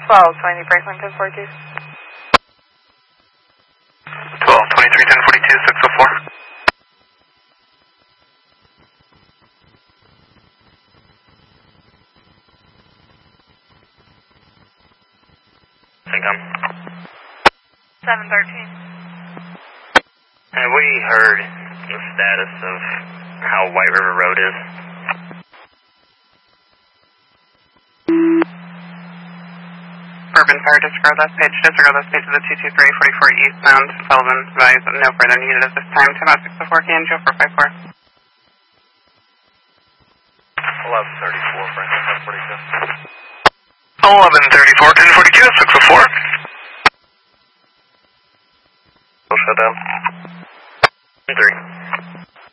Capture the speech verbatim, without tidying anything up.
twelve twenty, Franklin, ten forty-two. twelve twenty-three, ten forty-two, six oh four. Think I'm. seven thirteen. Have we heard the status of how White River Road is? Urban Fire, disregard last page, disregard last page of the two two three, forty-four eastbound. Sullivan advised that no further needed at this time. ten oh six oh four, K N G four five four. eleven thirty-four, Franklin, ten forty-two. eleven thirty-four, ten forty-two, six oh four. Shut down. three.